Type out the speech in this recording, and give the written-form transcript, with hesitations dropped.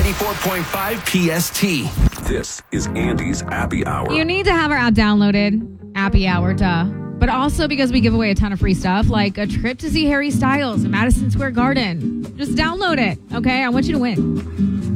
94.5 PST. This is Andy's Appy Hour. You need to have our app downloaded. Appy Hour, duh. But also because we give away a ton of free stuff, like a trip to see Harry Styles in Madison Square Garden. Just download it, okay? I want you to win.